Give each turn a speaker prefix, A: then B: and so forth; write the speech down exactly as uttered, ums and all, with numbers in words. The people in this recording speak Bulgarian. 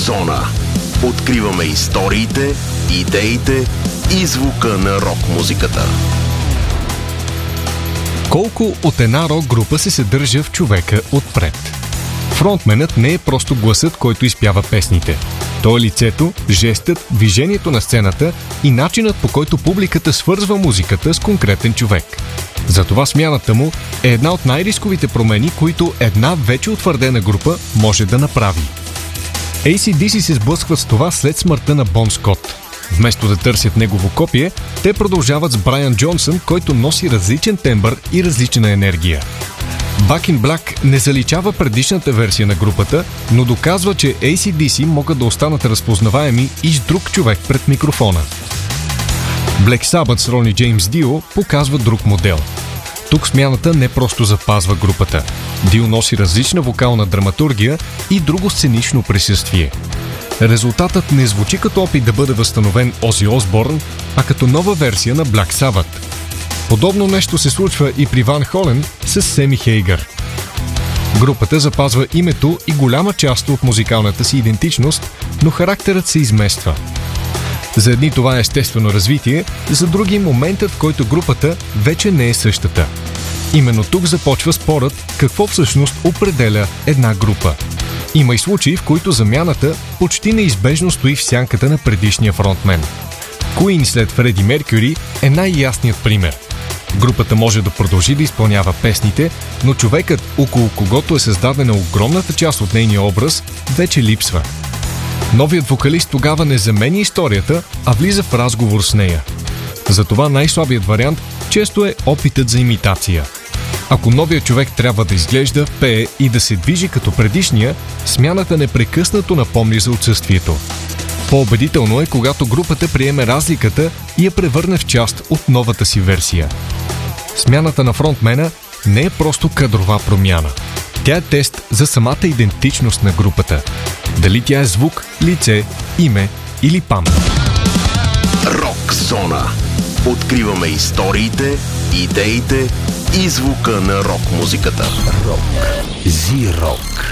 A: Зона. Откриваме историите, идеите и звука на рок-музиката.
B: Колко от една рок-група се съдържа в човека отпред? Фронтменът не е просто гласът, който изпява песните. То е лицето, жестът, движението на сцената и начинът, по който публиката свързва музиката с конкретен човек. Затова смяната му е една от най-рисковите промени, които една вече утвърдена група може да направи. Ей Си Ди Си се сблъскват с това след смъртта на Бон Скот. Вместо да търсят негово копие, те продължават с Брайан Джонсън, който носи различен тембър и различна енергия. Back in Black не заличава предишната версия на групата, но доказва, че Ей Си Ди Си могат да останат разпознаваеми и с друг човек пред микрофона. Black Sabbath с Рони Джеймс Дио показва друг модел. Тук смяната не просто запазва групата. Дио носи различна вокална драматургия и друго сценично присъствие. Резултатът не звучи като опит да бъде възстановен Ози Осборн, а като нова версия на Black Sabbath. Подобно нещо се случва и при Ван Холен с Семи Хейгър. Групата запазва името и голяма част от музикалната си идентичност, но характерът се измества. За едни това е естествено развитие, за други моментът, в който групата вече не е същата. Именно тук започва спорът какво всъщност определя една група. Има и случаи, в които замяната почти неизбежно стои в сянката на предишния фронтмен. Queen след Фреди Меркюри е най-ясният пример. Групата може да продължи да изпълнява песните, но човекът, около когото е създадена огромната част от нейния образ, вече липсва. Новият вокалист тогава не заменя историята, а влиза в разговор с нея. Затова най-слабият вариант често е опитът за имитация. Ако новият човек трябва да изглежда, пее и да се движи като предишния, смяната непрекъснато напомни за отсъствието. По-убедително е, когато групата приеме разликата и я превърне в част от новата си версия. Смяната на фронтмена не е просто кадрова промяна. Тя е тест за самата идентичност на групата. Дали тя е звук, лице, име или памет.
A: Рок Зона. Откриваме историите, идеите и звука на рок-музиката. Рок. Зи-рок.